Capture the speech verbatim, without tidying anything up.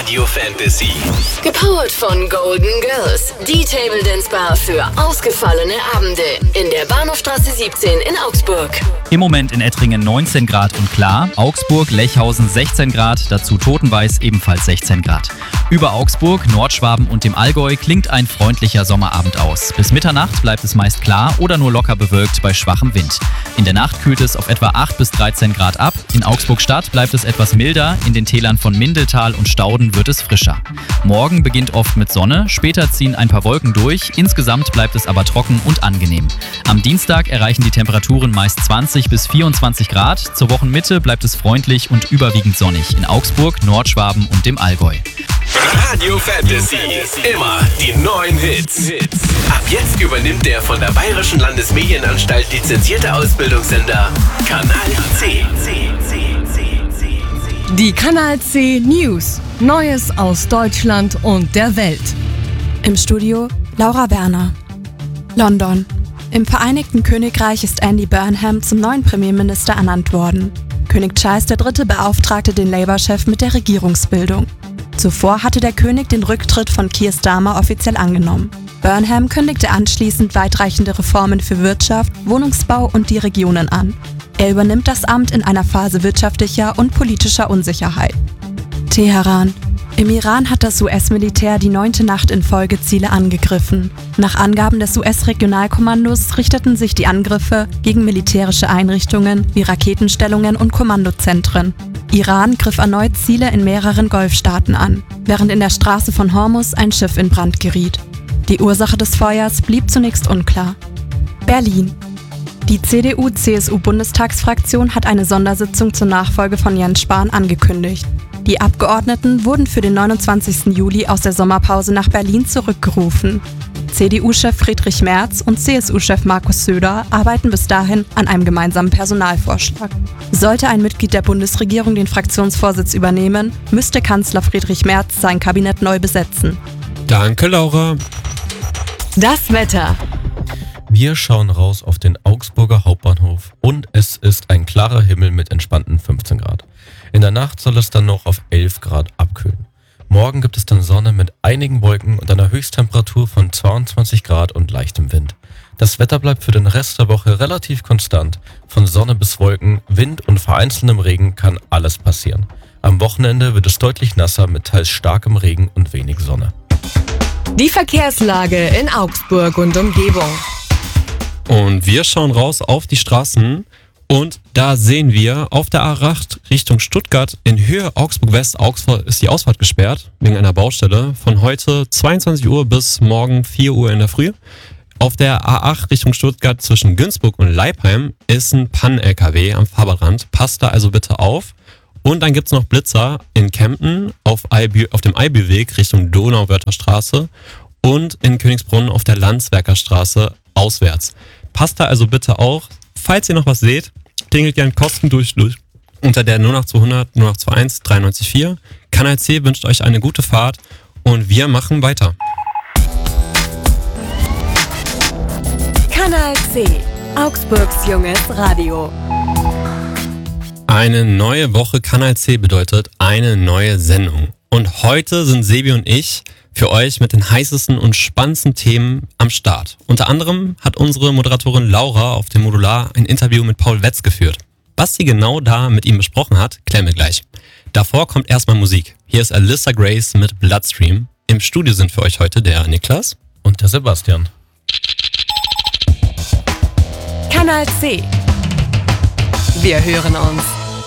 Radio Fantasy. Gepowert von Golden Girls, die Table Dance Bar für ausgefallene Abende in der Bahnhofstraße siebzehn in Augsburg. Im Moment in Ettringen neunzehn Grad und klar, Augsburg, Lechhausen sechzehn Grad, dazu Totenweiß ebenfalls sechzehn Grad. Über Augsburg, Nordschwaben und dem Allgäu klingt ein freundlicher Sommerabend aus. Bis Mitternacht bleibt es meist klar oder nur locker bewölkt bei schwachem Wind. In der Nacht kühlt es auf etwa acht bis dreizehn Grad ab. In Augsburg-Stadt bleibt es etwas milder, in den Tälern von Mindeltal und Stauden wird es frischer. Morgen beginnt oft mit Sonne, später ziehen ein paar Wolken durch, insgesamt bleibt es aber trocken und angenehm. Am Dienstag erreichen die Temperaturen meist zwanzig bis vierundzwanzig Grad, zur Wochenmitte bleibt es freundlich und überwiegend sonnig in Augsburg, Nordschwaben und dem Allgäu. Radio Fantasy, immer die neuen Hits. Ab jetzt übernimmt der von der Bayerischen Landesmedienanstalt lizenzierte Ausbildungssender Kanal C. Die Kanal C News. Neues aus Deutschland und der Welt. Im Studio Laura Werner. London. Im Vereinigten Königreich ist Andy Burnham zum neuen Premierminister ernannt worden. König Charles der Dritte beauftragte den Labour-Chef mit der Regierungsbildung. Zuvor hatte der König den Rücktritt von Keir Starmer offiziell angenommen. Burnham kündigte anschließend weitreichende Reformen für Wirtschaft, Wohnungsbau und die Regionen an. Er übernimmt das Amt in einer Phase wirtschaftlicher und politischer Unsicherheit. Teheran. Im Iran hat das U S-Militär die neunte Nacht in Folge Ziele angegriffen. Nach Angaben des U S-Regionalkommandos richteten sich die Angriffe gegen militärische Einrichtungen wie Raketenstellungen und Kommandozentren. Iran griff erneut Ziele in mehreren Golfstaaten an, während in der Straße von Hormuz ein Schiff in Brand geriet. Die Ursache des Feuers blieb zunächst unklar. Berlin. Die C D U-C S U-Bundestagsfraktion hat eine Sondersitzung zur Nachfolge von Jens Spahn angekündigt. Die Abgeordneten wurden für den neunundzwanzigsten Juli aus der Sommerpause nach Berlin zurückgerufen. C D U-Chef Friedrich Merz und C S U-Chef Markus Söder arbeiten bis dahin an einem gemeinsamen Personalvorschlag. Sollte ein Mitglied der Bundesregierung den Fraktionsvorsitz übernehmen, müsste Kanzler Friedrich Merz sein Kabinett neu besetzen. Danke, Laura. Das Wetter. Wir schauen raus auf den Augsburger Hauptbahnhof und es ist ein klarer Himmel mit entspannten fünfzehn Grad. In der Nacht soll es dann noch auf elf Grad abkühlen. Morgen gibt es dann Sonne mit einigen Wolken und einer Höchsttemperatur von zweiundzwanzig Grad und leichtem Wind. Das Wetter bleibt für den Rest der Woche relativ konstant. Von Sonne bis Wolken, Wind und vereinzeltem Regen kann alles passieren. Am Wochenende wird es deutlich nasser mit teils starkem Regen und wenig Sonne. Die Verkehrslage in Augsburg und Umgebung. Und wir schauen raus auf die Straßen und da sehen wir auf der A acht Richtung Stuttgart in Höhe Augsburg-West Augsburg ist die Ausfahrt gesperrt wegen einer Baustelle von heute zweiundzwanzig Uhr bis morgen vier Uhr in der Früh. Auf der A acht Richtung Stuttgart zwischen Günzburg und Leipheim ist ein Pann-L K W am Fahrbahnrand. Passt da also bitte auf. Und dann gibt's noch Blitzer in Kempten auf, Eibü, auf dem Eibüweg Richtung Donauwörther und in Königsbrunn auf der Landsberger Straße auswärts. Passt da also bitte auch. Falls ihr noch was seht, klingelt gern kostenlos durch unter der null acht zweihundert null acht einundzwanzig dreiundneunzig vier. Kanal C wünscht euch eine gute Fahrt und wir machen weiter. Kanal C. Augsburgs junges Radio. Eine neue Woche Kanal C bedeutet eine neue Sendung. Und heute sind Sebi und ich für euch mit den heißesten und spannendsten Themen am Start. Unter anderem hat unsere Moderatorin Laura auf dem Modular ein Interview mit Paul Wetz geführt. Was sie genau da mit ihm besprochen hat, klären wir gleich. Davor kommt erstmal Musik. Hier ist Alyssa Grace mit Bloodstream. Im Studio sind für euch heute der Niklas und der Sebastian. Kanal C. Wir hören uns.